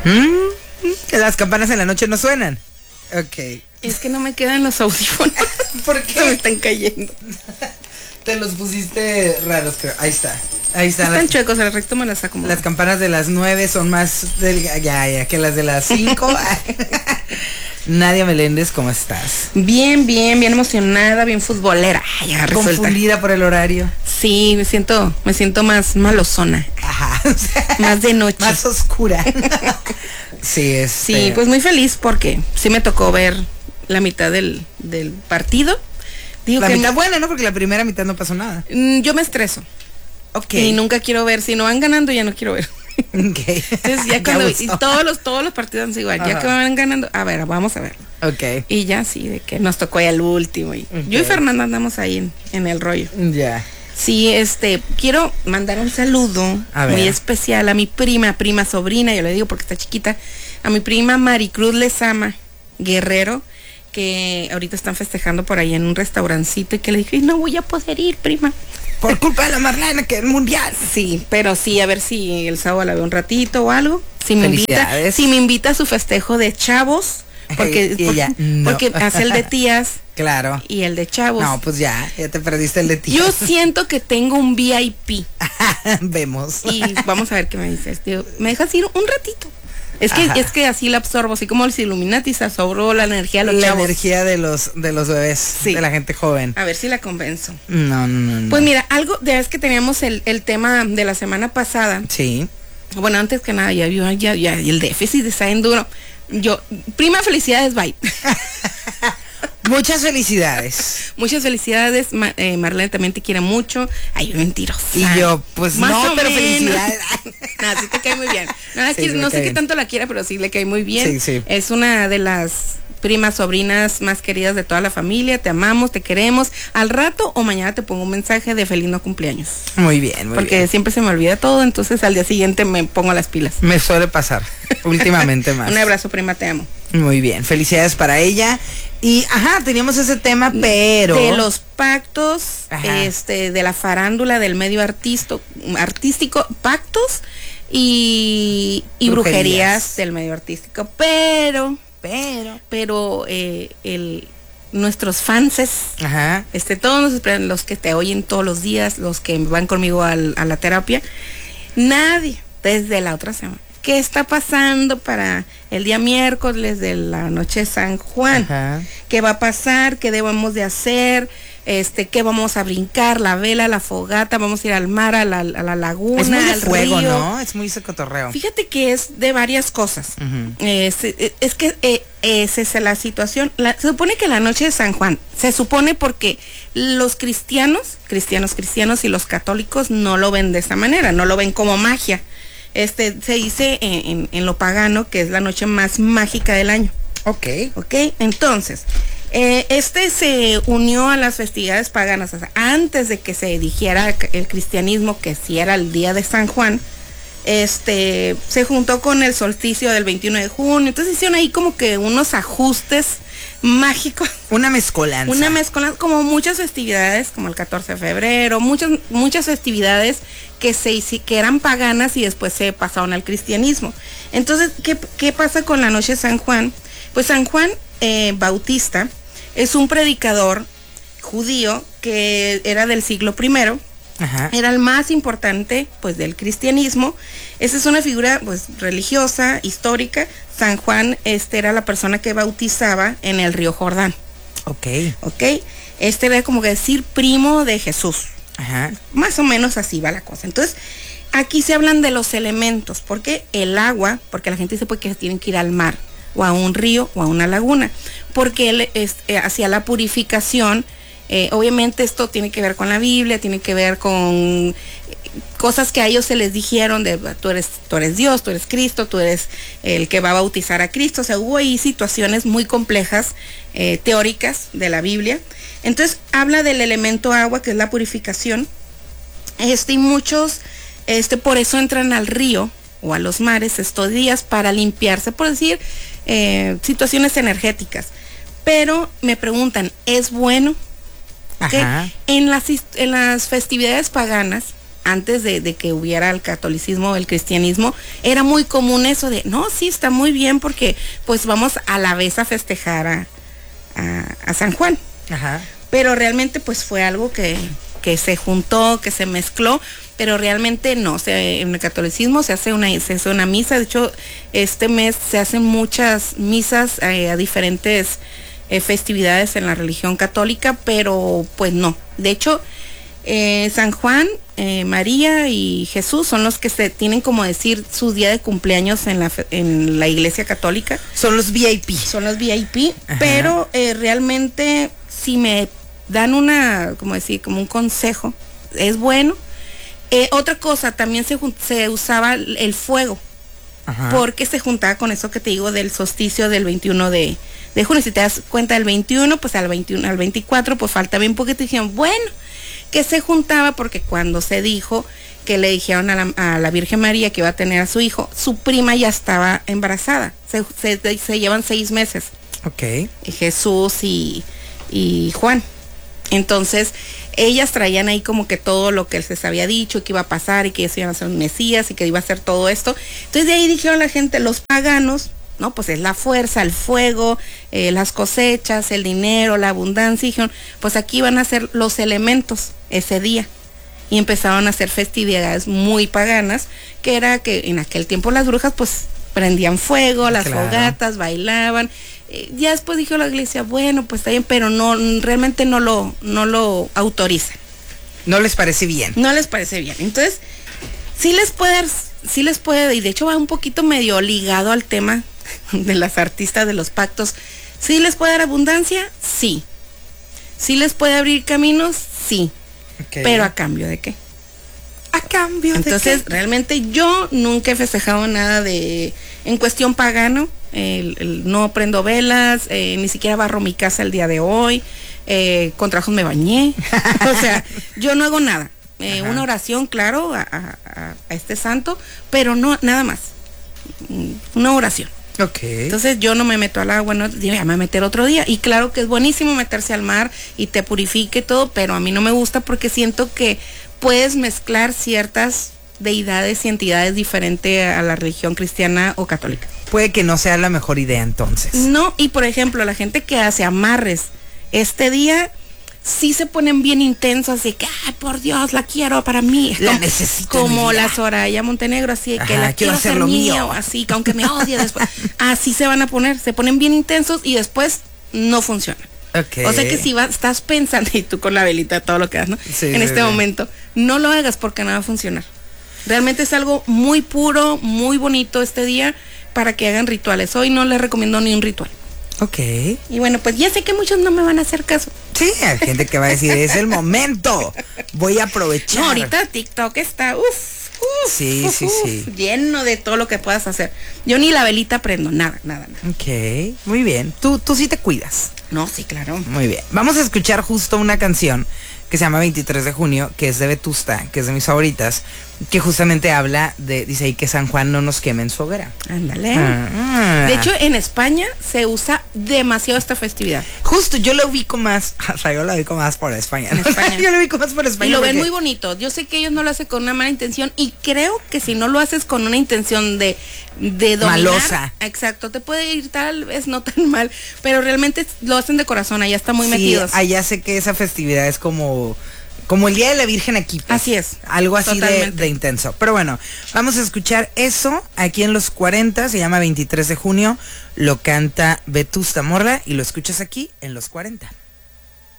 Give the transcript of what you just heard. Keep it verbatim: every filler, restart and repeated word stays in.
¿Mm? Las campanas en la noche no suenan. Ok. Es que no me quedan los audífonos. ¿Por qué? Se me están cayendo. Te los pusiste raros, creo. Ahí está. Ahí están. Están las, chuecos, el recto me las acomodo. Las campanas de las nueve son más delgadas, ya, ya, que las de las cinco. Nadia Meléndez, ¿cómo estás? Bien, bien, bien emocionada, bien futbolera. Ay, ya resulta. Confundida por el horario. Sí, me siento, me siento más malozona. Ajá. O sea, más de noche. Más oscura. Sí, es. Sí, pues muy feliz porque sí me tocó ver la mitad del, del partido. Digo la que mitad no, buena, ¿no? Porque la primera mitad no pasó nada. Yo me estreso. Ok. Y nunca quiero ver, si no van ganando ya no quiero ver. Ok. Entonces ya cuando, y todos los, todos los partidos son igual, ya que van ganando, a ver, vamos a ver. Ok. Y ya sí, de que nos tocó ya el último. Y okay. Yo y Fernanda andamos ahí en, en el rollo. Ya. Yeah. Sí, este, quiero mandar un saludo muy especial a mi prima, prima sobrina, yo le digo porque está chiquita, a mi prima Maricruz Lezama Guerrero, que ahorita están festejando por ahí en un restaurancito y que le dije, no voy a poder ir, prima. Por culpa de la Marlena, que es mundial. Sí, pero sí, a ver si el sábado la veo un ratito o algo. Si me invita, si me invita a su festejo de chavos, porque, y ella, porque, no. porque hace el de tías. Claro. Y el de chavos. No, pues ya, ya te perdiste el de tías. Yo siento que tengo un V I P. Vemos. Y vamos a ver qué me dices, tío. ¿Me dejas ir un ratito? Es que, es que así la absorbo, así como los Illuminati se absorbió la energía de los la chavos. La energía de los, de los bebés, sí. De la gente joven. A ver si la convenzo. No, no, no. no. Pues mira, algo, de vez que teníamos el, el tema de la semana pasada. Sí. Bueno, antes que nada, ya vio, ya, ya, y el déficit está en duro. Yo, prima, felicidades, bye. Muchas felicidades. Muchas felicidades, Ma, eh, Marlene también te quiere mucho. Ay, mentirosa. Y yo, pues más no, pero menos. felicidades. No, sí te cae muy bien. No, sí, que, no sé bien. qué tanto la quiera, pero sí le cae muy bien. Sí, sí. Es una de las primas, sobrinas más queridas de toda la familia. Te amamos, te queremos. Al rato o mañana te pongo un mensaje de feliz no cumpleaños. Muy bien, muy Porque bien. siempre se me olvida todo, entonces al día siguiente me pongo las pilas. Me suele pasar, últimamente más. Un abrazo, prima, te amo. Muy bien, felicidades para ella. Y, ajá, teníamos ese tema, pero... De los pactos, ajá. este, de la farándula, del medio artisto, artístico, pactos y, y brujerías. brujerías del medio artístico. Pero, pero, pero, eh, el... nuestros fanses, ajá. este, todos los, los que te oyen todos los días, los que van conmigo al, a la terapia, nadie, desde la otra semana, ¿qué está pasando para el día miércoles de la noche de San Juan? Ajá. ¿Qué va a pasar? ¿Qué debemos de hacer? Este, ¿qué vamos a brincar? La vela, la fogata, vamos a ir al mar, a la, a la laguna, es muy de al fuego, río. ¿no? Es muy ese cotorreo. Fíjate que es de varias cosas. Uh-huh. es, es que eh, esa es la situación. La, se supone que la noche de San Juan, se supone porque los cristianos, cristianos, cristianos y los católicos no lo ven de esa manera, no lo ven como magia. Este, se dice en, en, en lo pagano que es la noche más mágica del año. Ok. Ok, entonces, eh, este se unió a las festividades paganas, o sea, antes de que se dijera el cristianismo, que si era el día de San Juan, este, se juntó con el solsticio del veintiuno de junio, entonces hicieron ahí como que unos ajustes mágicos. Una mezcolanza. Una mezcolanza, como muchas festividades, como el catorce de febrero, muchas, muchas festividades que se que eran paganas y después se pasaron al cristianismo. Entonces, ¿qué, qué pasa con la noche de San Juan? Pues San Juan eh, Bautista es un predicador judío que era del siglo primero. Ajá. Era el más importante pues del cristianismo. Esa es una figura pues religiosa, histórica. San Juan este era la persona que bautizaba en el río Jordán. Ok. Ok. Este era como que decir primo de Jesús. Ajá. Más o menos así va la cosa. Entonces, aquí se hablan de los elementos, porque el agua, porque la gente dice pues que tienen que ir al mar, o a un río, o a una laguna, porque él es, eh, hacía la purificación. Eh, obviamente esto tiene que ver con la Biblia, tiene que ver con cosas que a ellos se les dijeron de tú eres, tú eres Dios, tú eres Cristo, tú eres el que va a bautizar a Cristo. O sea, hubo ahí situaciones muy complejas, eh, teóricas de la Biblia. Entonces habla del elemento agua, que es la purificación. Este, y muchos, este, por eso entran al río o a los mares estos días para limpiarse, por decir, eh, situaciones energéticas. Pero me preguntan, ¿es bueno? Okay. En las en las festividades paganas, antes de, de que hubiera el catolicismo, el cristianismo, era muy común eso de, no, sí, está muy bien porque pues vamos a la vez a festejar a, a, a San Juan. Ajá. Pero realmente pues fue algo que, que se juntó, que se mezcló, pero realmente no, o sea, en el catolicismo se hace una, se hace una misa. De hecho, este mes se hacen muchas misas eh, a diferentes eh, festividades en la religión católica, pero pues no. De hecho, eh, San Juan, eh, María y Jesús son los que se tienen como decir su día de cumpleaños en la, en la iglesia católica. Son los V I P. Son los V I P, Ajá. pero eh, realmente si me dan una, como decir, como un consejo, es bueno. Eh, otra cosa, también se, se usaba el fuego, ajá, porque se juntaba con eso que te digo del solsticio del veintiuno de, de junio. Si te das cuenta del veintiuno, pues al veintiuno, al veinticuatro, pues falta bien poquito. Dijeron, bueno, que se juntaba porque cuando se dijo que le dijeron a la, a la Virgen María que iba a tener a su hijo, su prima ya estaba embarazada. Se, se, se llevan seis meses. Ok. Jesús y, y Juan. Entonces, ellas traían ahí como que todo lo que se les había dicho, que iba a pasar y que ellos iban a ser un Mesías y que iba a hacer todo esto. Entonces, de ahí dijeron la gente, los paganos, ¿no? Pues es la fuerza, el fuego, eh, las cosechas, el dinero, la abundancia. Y dijeron, pues aquí van a ser los elementos ese día. Y empezaron a hacer festividades muy paganas, que era que en aquel tiempo las brujas, pues, prendían fuego, las claro. fogatas, bailaban. Eh, ya después dijo la iglesia, bueno, pues está bien, pero no, realmente no lo, no lo autorizan. No les parece bien. No les parece bien. Entonces, sí les puede, sí les puede, y de hecho va un poquito medio ligado al tema de las artistas de los pactos. ¿Sí les puede dar abundancia? Sí. ¿Sí les puede abrir caminos? Sí. Okay. Pero ¿a cambio de qué? ¿A cambio Entonces, de qué? realmente yo nunca he festejado nada de, en cuestión pagano, el, el, no prendo velas, eh, ni siquiera barro mi casa el día de hoy, eh, con trabajos me bañé, o sea, yo no hago nada. Eh, una oración, claro, a, a, a este santo, pero no, nada más, una oración. Okay. Entonces yo no me meto al agua, no, digo, ya me voy a meter otro día. Y claro que es buenísimo meterse al mar y te purifique todo, pero a mí no me gusta porque siento que puedes mezclar ciertas deidades y entidades diferentes a la religión cristiana o católica. Puede que no sea la mejor idea entonces. No, y por ejemplo, la gente que hace amarres este día, sí se ponen bien intensos, así que, ay, por Dios, la quiero para mí. La como, necesito. Como la Soraya Montenegro, así Ajá, que la quiero hacer mío, mío, así que aunque me odie después. Así se van a poner, se ponen bien intensos y después no funciona. Okay. O sea que si vas, estás pensando, y tú con la velita, todo lo que das, ¿no? Sí, en sí, este sí. momento, no lo hagas porque no va a funcionar. Realmente es algo muy puro, muy bonito este día para que hagan rituales. Hoy no les recomiendo ni un ritual. Ok. Y bueno, pues ya sé que muchos no me van a hacer caso. Sí, hay gente que va a decir, es el momento, voy a aprovechar. No, ahorita TikTok está, uff, uff, sí, uf, sí, uf, sí. lleno de todo lo que puedas hacer. Yo ni la velita prendo, nada, nada, nada. Ok, muy bien. Tú, tú sí te cuidas. No, sí, claro. Muy bien. Vamos a escuchar justo una canción que se llama veintitrés de junio, que es de Vetusta, que es de mis favoritas, que justamente habla de, dice ahí que San Juan no nos queme en su hoguera. Ándale. Ah. De hecho, en España se usa demasiado esta festividad. Justo, yo lo ubico más, o sea, yo lo ubico más por España. En España. Yo lo ubico más por España. Y lo ven porque... muy bonito. Yo sé que ellos no lo hacen con una mala intención y creo que si no lo haces con una intención de, de dominar, malosa. Exacto, te puede ir tal vez no tan mal, pero realmente lo hacen de corazón, allá está muy sí, metidos. Allá sé que esa festividad es como... Como el Día de la Virgen aquí. Pues, así es. Algo así de, de intenso. Pero bueno, vamos a escuchar eso aquí en los cuarenta. Se llama veintitrés de junio. Lo canta Vetusta Morla y lo escuchas aquí en los cuarenta.